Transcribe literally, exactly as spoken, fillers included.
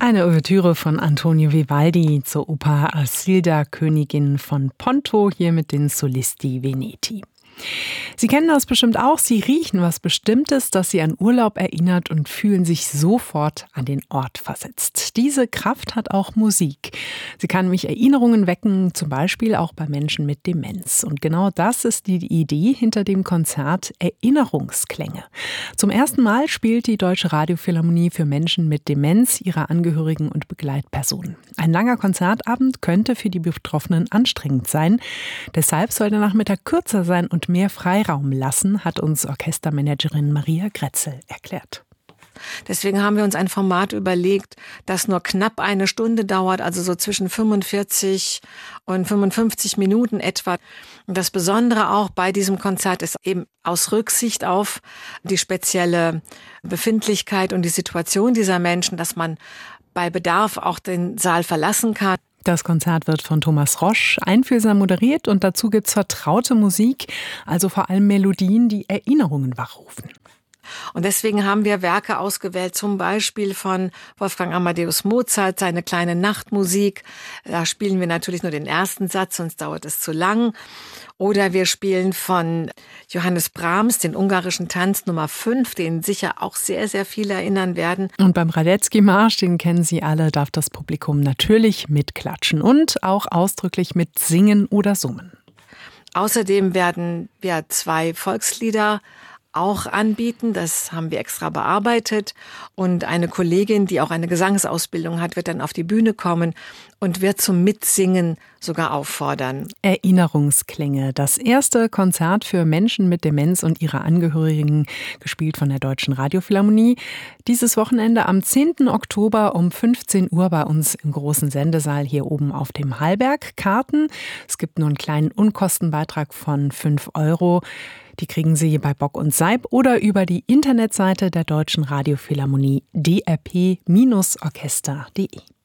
Eine Ouvertüre von Antonio Vivaldi zur Oper Asilda, Königin von Ponto, hier mit den Solisti Veneti. Sie kennen das bestimmt auch, Sie riechen was Bestimmtes, das Sie an Urlaub erinnert und fühlen sich sofort an den Ort versetzt. Diese Kraft hat auch Musik. Sie kann mich Erinnerungen wecken, zum Beispiel auch bei Menschen mit Demenz. Und genau das ist die Idee hinter dem Konzert Erinnerungsklänge. Zum ersten Mal spielt die Deutsche Radiophilharmonie für Menschen mit Demenz, ihre Angehörigen und Begleitpersonen. Ein langer Konzertabend könnte für die Betroffenen anstrengend sein. Deshalb soll der Nachmittag kürzer sein und mehr Freiraum lassen, hat uns Orchestermanagerin Maria Grätzel erklärt. Deswegen haben wir uns ein Format überlegt, das nur knapp eine Stunde dauert, also so zwischen fünfundvierzig und fünfundfünfzig Minuten etwa. Und das Besondere auch bei diesem Konzert ist eben aus Rücksicht auf die spezielle Befindlichkeit und die Situation dieser Menschen, dass man bei Bedarf auch den Saal verlassen kann. Das Konzert wird von Thomas Rosch einfühlsam moderiert und dazu gibt's vertraute Musik, also vor allem Melodien, die Erinnerungen wachrufen. Und deswegen haben wir Werke ausgewählt, zum Beispiel von Wolfgang Amadeus Mozart, seine kleine Nachtmusik. Da spielen wir natürlich nur den ersten Satz, sonst dauert es zu lang. Oder wir spielen von Johannes Brahms, den ungarischen Tanz Nummer fünf, den sicher auch sehr, sehr viele erinnern werden. Und beim Radetzky-Marsch, den kennen Sie alle, darf das Publikum natürlich mitklatschen und auch ausdrücklich mit singen oder summen. Außerdem werden wir zwei Volkslieder auch anbieten. Das haben wir extra bearbeitet. Und eine Kollegin, die auch eine Gesangsausbildung hat, wird dann auf die Bühne kommen und wird zum Mitsingen sogar auffordern. Erinnerungsklänge, das erste Konzert für Menschen mit Demenz und ihre Angehörigen, gespielt von der Deutschen Radiophilharmonie. Dieses Wochenende am zehnten Oktober um fünfzehn Uhr bei uns im großen Sendesaal hier oben auf dem Hallberg. Karten, es gibt nur einen kleinen Unkostenbeitrag von fünf Euro. Die kriegen Sie bei Bock und Seib oder über die Internetseite der Deutschen Radiophilharmonie d r p Bindestrich orchester punkt d e.